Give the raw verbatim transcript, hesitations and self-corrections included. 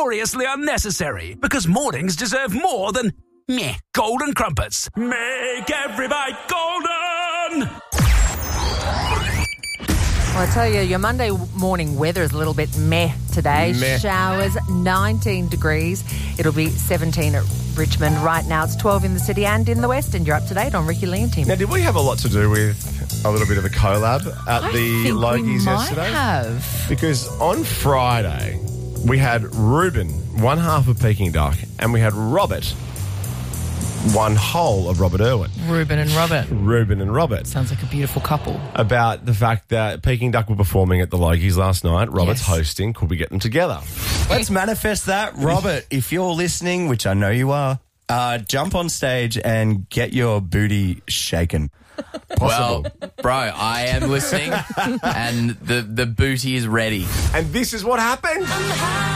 gloriously unnecessary, because mornings deserve more than meh golden crumpets. Make every bite golden! Well, I tell you, your Monday morning weather is a little bit meh today. Meh. Showers, nineteen degrees. It'll be seventeen at Richmond. Right now it's twelve in the city and in the west, and you're up to date on Ricky Lee and Tim. Now, did we have a lot to do with a little bit of a collab at I the think Logies we might yesterday? have. Because on Friday, we had Ruben, one half of Peking Duck, and we had Robert, one whole of Robert Irwin. Ruben and Robert. Ruben and Robert. Sounds like a beautiful couple. About the fact that Peking Duck were performing at the Logies last night. Robert's Yes. hosting. Could we get them together? Let's manifest that. Robert, if you're listening, which I know you are, uh, jump on stage and get your booty shaken. Well, bro, I am listening, and the, the booty is ready. And this is what happened.